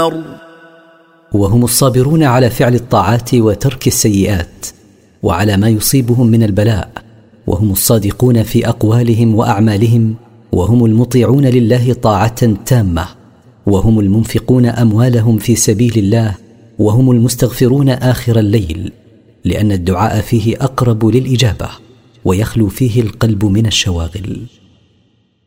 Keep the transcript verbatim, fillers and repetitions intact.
النار. وهم الصابرون على فعل الطاعات وترك السيئات وعلى ما يصيبهم من البلاء، وهم الصادقون في أقوالهم وأعمالهم، وهم المطيعون لله طاعة تامة، وهم المنفقون أموالهم في سبيل الله، وهم المستغفرون آخر الليل، لأن الدعاء فيه أقرب للإجابة ويخلو فيه القلب من الشواغل.